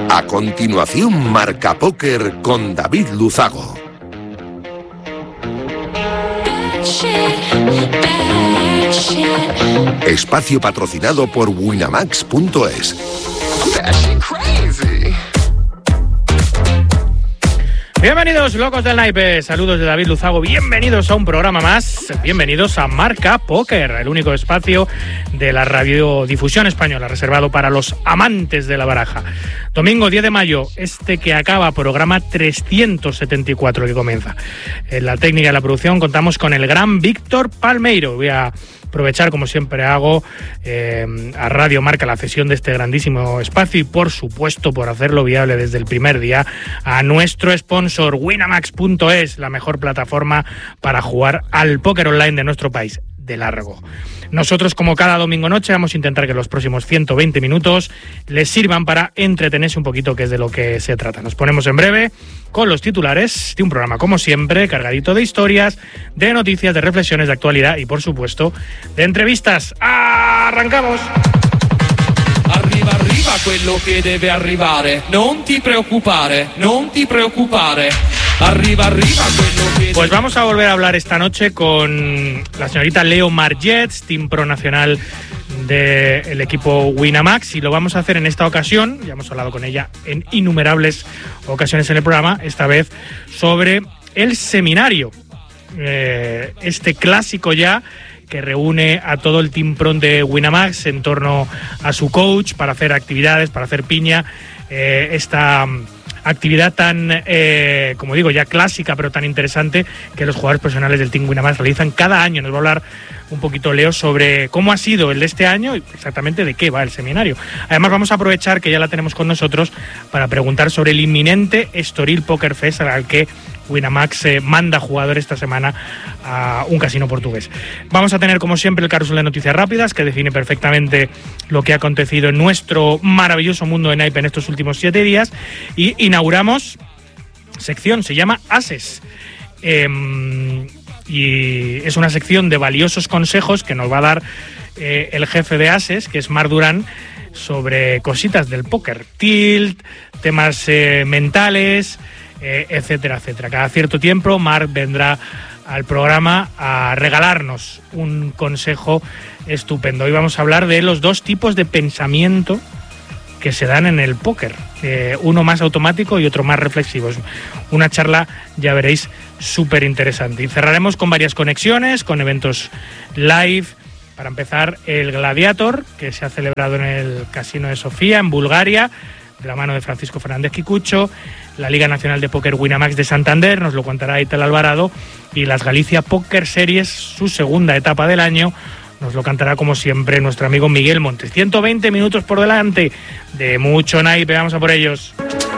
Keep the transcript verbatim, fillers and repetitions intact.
A continuación, Marca Póker con David Luzago. Espacio patrocinado por Winamax punto es. Bienvenidos, locos del naipe, saludos de David Luzago, bienvenidos a un programa más, bienvenidos a Marca Póker, el único espacio de la radiodifusión española reservado para los amantes de la baraja. Domingo diez de mayo, este que acaba, programa trescientos setenta y cuatro que comienza. En la técnica y la producción contamos con el gran Víctor Palmeiro. Voy a aprovechar, como siempre hago, eh, a Radio Marca la cesión de este grandísimo espacio y, por supuesto, por hacerlo viable desde el primer día, a nuestro sponsor Winamax punto es, la mejor plataforma para jugar al póker online de nuestro país, de largo. Nosotros, como cada domingo noche, vamos a intentar que los próximos ciento veinte minutos les sirvan para entretenerse un poquito, que es de lo que se trata. Nos ponemos en breve con los titulares de un programa, como siempre, cargadito de historias, de noticias, de reflexiones, de actualidad y, por supuesto, de entrevistas. ¡Arrancamos! Arriva, arriva quello che deve arrivare. Non ti preoccupare, non ti preoccupare. Arriba, arriba, quello. Pues vamos a volver a hablar esta noche con la señorita Leo Margets, Team Pro Nacional del equipo Winamax, y lo vamos a hacer en esta ocasión, ya hemos hablado con ella en innumerables ocasiones en el programa, esta vez sobre el seminario, eh, este clásico ya que reúne a todo el Team Pro de Winamax en torno a su coach para hacer actividades, para hacer piña, eh, esta actividad tan, eh, como digo, ya clásica, pero tan interesante, que los jugadores profesionales del Team Winamax realizan cada año. Nos va a hablar un poquito Leo sobre cómo ha sido el de este año y exactamente de qué va el seminario. Además, vamos a aprovechar que ya la tenemos con nosotros para preguntar sobre el inminente Estoril Poker Fest, al que Winamax eh, manda jugadores esta semana a un casino portugués. Vamos a tener, como siempre, el carrusel de noticias rápidas, que define perfectamente lo que ha acontecido en nuestro maravilloso mundo de naipe en estos últimos siete días. Y inauguramos sección, se llama Ases. Eh, y es una sección de valiosos consejos que nos va a dar eh, el jefe de Ases, que es Marc Durán, sobre cositas del póker, tilt, temas eh, mentales, eh, etcétera, etcétera. Cada cierto tiempo Marc vendrá al programa a regalarnos un consejo estupendo. Hoy vamos a hablar de los dos tipos de pensamiento que se dan en el póker, eh, uno más automático y otro más reflexivo. Es una charla, ya veréis, súper interesante. Y cerraremos con varias conexiones, con eventos live. Para empezar, el Gladiator, que se ha celebrado en el Casino de Sofía, en Bulgaria, de la mano de Francisco Fernández Quicucho, la Liga Nacional de Póker Winamax de Santander, nos lo contará Itel Alvarado, y las Galicia Poker Series, su segunda etapa del año, nos lo cantará, como siempre, nuestro amigo Miguel Montes. ciento veinte minutos por delante de mucho naipe, vamos a por ellos.